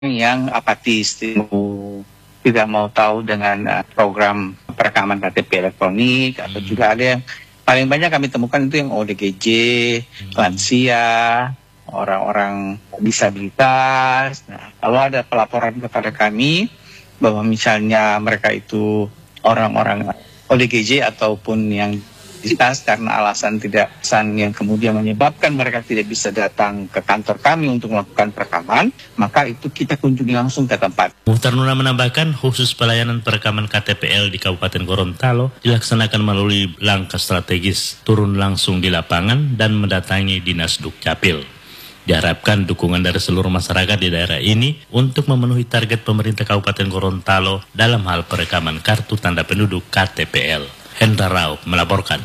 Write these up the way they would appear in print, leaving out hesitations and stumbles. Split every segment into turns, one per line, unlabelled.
yang apatis, tidak mau tahu dengan program perekaman KTP elektronik, atau juga ada yang paling banyak kami temukan itu yang ODGJ, lansia, orang-orang disabilitas. Nah, kalau ada pelaporan kepada kami bahwa misalnya mereka itu orang-orang ODGJ ataupun yang disabilitas karena alasan tidak pesan yang kemudian menyebabkan mereka tidak bisa datang ke kantor kami untuk melakukan perekaman, maka itu kita kunjungi langsung ke tempat.
Muhtar Nuna menambahkan khusus pelayanan perekaman KTPL di Kabupaten Gorontalo dilaksanakan melalui langkah strategis, turun langsung di lapangan dan mendatangi Dinas Dukcapil. Diharapkan dukungan dari seluruh masyarakat di daerah ini untuk memenuhi target pemerintah Kabupaten Gorontalo dalam hal perekaman kartu tanda penduduk KTPL. Hendra Rao melaporkan.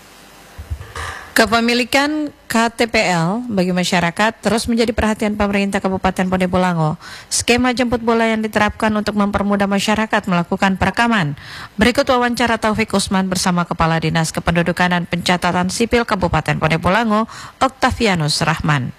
Kepemilikan KTPL bagi masyarakat terus menjadi perhatian pemerintah Kabupaten Ponebolango. Skema jemput bola yang diterapkan untuk mempermudah masyarakat melakukan perekaman. Berikut wawancara Taufik Usman bersama Kepala Dinas Kependudukan dan Pencatatan Sipil Kabupaten Ponebolango, Oktavianus Rahman.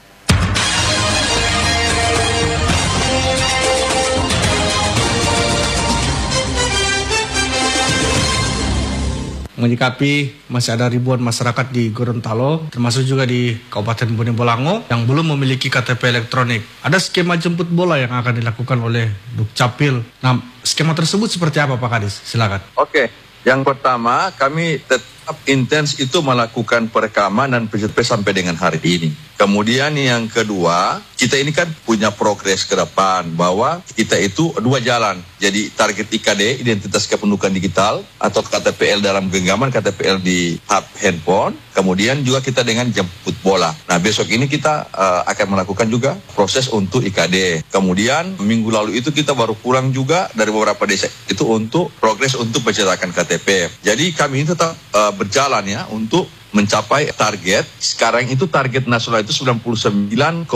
Menyikapi masih ada ribuan masyarakat di Gorontalo, termasuk juga di Kabupaten Ponebolango yang belum memiliki KTP elektronik. Ada skema jemput bola yang akan dilakukan oleh Dukcapil. Nah, skema tersebut seperti apa Pak Kadis? Silakan.
Oke, yang pertama kami tetap intens itu melakukan perekaman dan PJP sampai dengan hari ini. Kemudian yang kedua, kita ini kan punya progres ke depan bahwa kita itu dua jalan. Jadi target IKD, identitas kependudukan digital, atau KTPL dalam genggaman, KTPL di hub handphone. Kemudian juga kita dengan jemput bola. Nah, besok ini kita akan melakukan juga proses untuk IKD. Kemudian minggu lalu itu kita baru pulang juga dari beberapa desa itu untuk progres untuk pencetakan KTP. Jadi kami ini tetap berjalan ya untuk mencapai target. Sekarang itu target nasional itu 99,40%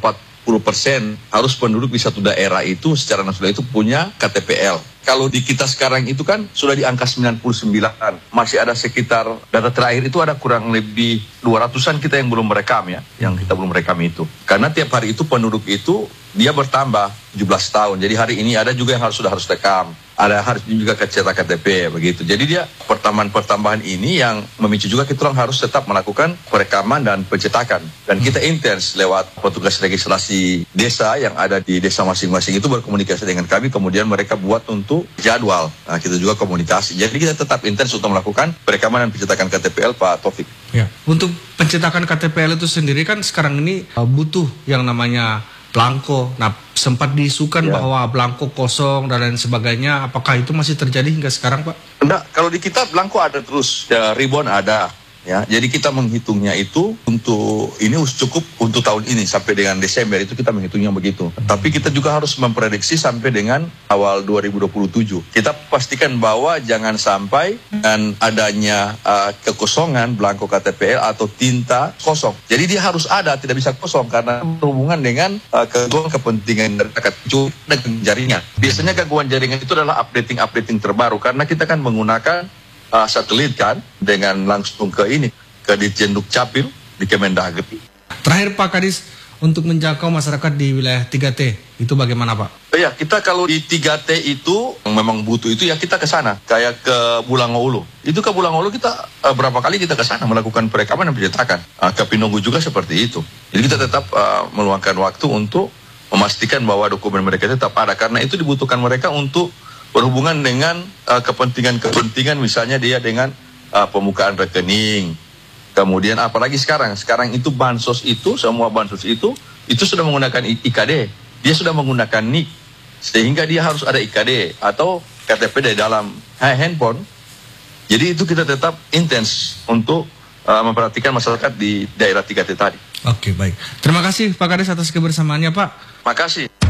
harus penduduk di satu daerah itu secara nasional itu punya KTPL. Kalau di kita sekarang itu kan sudah di angka 99. Masih ada sekitar, data terakhir itu ada kurang lebih 200-an kita yang belum merekam ya, yang kita belum merekam itu. Karena tiap hari itu penduduk itu dia bertambah 17 tahun. Jadi hari ini ada juga yang sudah harus rekam. Ada harus juga cetak KTP begitu. Jadi dia pertambahan ini yang memicu juga kita orang harus tetap melakukan perekaman dan pencetakan. Dan kita intens lewat petugas registrasi desa yang ada di desa masing-masing itu berkomunikasi dengan kami. Kemudian mereka buat untuk jadwal. Nah, kita juga komunikasi. Jadi kita tetap intens untuk melakukan perekaman dan pencetakan KTPL, Pak Taufik.
Ya, untuk pencetakan KTPL itu sendiri kan sekarang ini butuh yang namanya blanko. Nah, sempat diisukan bahwa blanko kosong dan lain sebagainya. Apakah itu masih terjadi hingga sekarang, Pak?
Enggak, kalau di kita blanko ada terus, ya, ribbon ada. Ya, jadi kita menghitungnya itu untuk ini cukup untuk tahun ini sampai dengan Desember itu kita menghitungnya begitu. Tapi kita juga harus memprediksi sampai dengan awal 2027. Kita pastikan bahwa jangan sampai dengan adanya kekosongan blanko KTPL atau tinta kosong. Jadi dia harus ada, tidak bisa kosong karena berhubungan dengan gangguan kepentingan dan jaringan. Biasanya gangguan jaringan itu adalah updating terbaru karena kita kan menggunakan satelit kan dengan langsung ke Ditjen Dukcapil di Kemendagri.
Terakhir Pak Kadis, untuk menjangkau masyarakat di wilayah 3T itu bagaimana Pak?
Ya, kita kalau di 3T itu memang butuh itu ya kita ke sana, kayak ke Bulango Ulu. Itu ke Bulango Ulu kita berapa kali kita ke sana melakukan perekaman dan pencetakan. Ke Pinonggo juga seperti itu. Jadi kita tetap meluangkan waktu untuk memastikan bahwa dokumen mereka tetap ada karena itu dibutuhkan mereka untuk berhubungan dengan kepentingan misalnya dia dengan pembukaan rekening. Kemudian apalagi sekarang itu bansos itu, semua bansos itu sudah menggunakan IKD. Dia sudah menggunakan NIK. Sehingga dia harus ada IKD atau KTP di dalam handphone. Jadi itu kita tetap intens untuk memperhatikan masyarakat di daerah 3T tadi.
Oke, baik. Terima kasih Pak Kadis atas kebersamaannya Pak.
Makasih.